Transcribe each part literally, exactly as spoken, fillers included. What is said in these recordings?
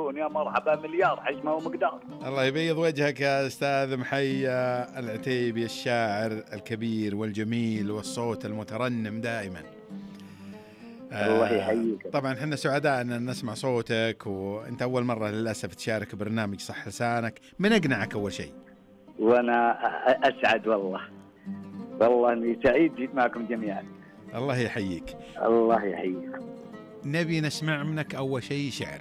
مليون يا مرحبا مليار حجمه ومقدار. الله يبيض وجهك يا أستاذ محي العتيبي الشاعر الكبير والجميل والصوت المترنم دائما. الله يحييك. طبعا احنا سعداء ان نسمع صوتك، وانت اول مرة للأسف تشارك برنامج صح لسانك. من اقنعك اول شيء؟ وانا اسعد والله، والله اني سعيد جيت معكم جميعا. الله يحييك. الله يحييك. نبي نسمع منك اول شيء شعر،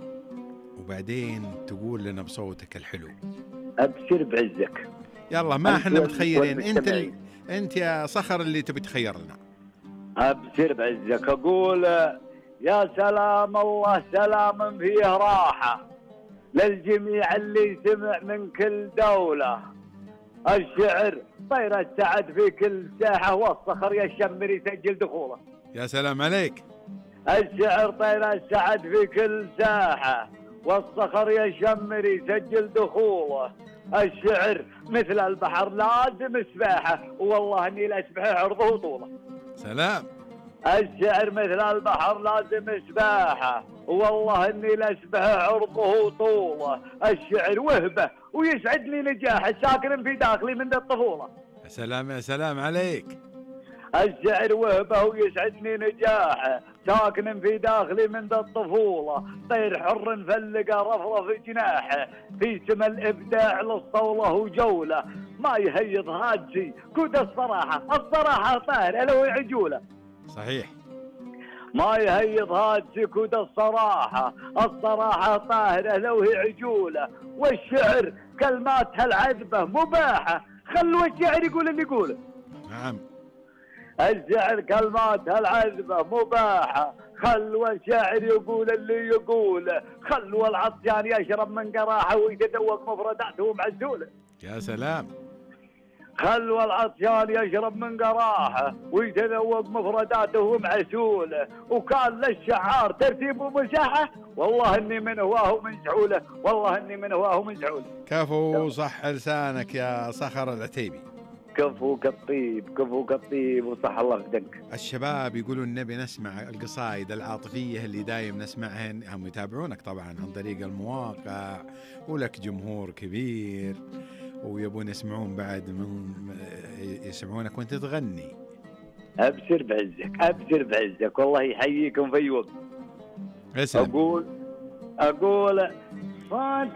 وبعدين تقول لنا بصوتك الحلو. ابشر بعزك. يلا ما احنا متخيرين، انت ال... انت يا صخر اللي تبي تخير لنا. ابشر بعزك. اقول يا سلام الله سلام فيه راحة للجميع اللي سمع من كل دولة. الشعر طير السعد في كل ساحة والصخر يشمر يسجل دخوله. يا سلام عليك. الشعر طير السعد في كل ساحة والصخر يشمر يسجل دخوله. الشعر مثل البحر لازم سباحة والله اني لا اسبحه عرضه وطوله. سلام. الشعر مثل البحر لازم سباحة والله اني لا اسبحه عرضه وطوله. الشعر وهبة ويسعدني نجاحه ساكن في داخلي من الطفولة. يا سلام يا سلام عليك. الشعر وهبه ويسعدني نجاحه ساكن في داخلي من ذا الطفولة. طير حر فلقى رفرف جناحه في سما الإبداع للصولة وجولة. ما يهيض هاجي كود الصراحة، الصراحة طاهرة لو عجولة. صحيح. ما يهيض هاجي كود الصراحة، الصراحة طاهرة لو هي عجولة. والشعر كلماتها العذبة مباحة خلوا الشعر يقول اللي يقوله. نعم. الشعر كلماتها العذبة مباحة خلوا الشاعر يقول اللي يقوله. خلوا العطيان يشرب من قراحة ويتذوق مفرداته معزولة. يا سلام. خلوا العطيان يشرب من قراحة ويتذوق مفرداته معسولة. وكان للشعار ترتيب ومساحة والله اني من هواه من زعوله، والله اني من هواه من زعوله. كفو صح لسانك يا صخر العتيبي. كفوك الطيب كفوك الطيب وصح الله بدنك. الشباب يقولون نبي نسمع القصائد العاطفية اللي دايم نسمعهن، هم يتابعونك طبعا عن طريق المواقع ولك جمهور كبير ويبون يسمعون بعد من يسمعونك وانت تغني. ابشر بعزك ابشر بعزك والله يحييكم في يوم. اسلم. اقول اقول صاد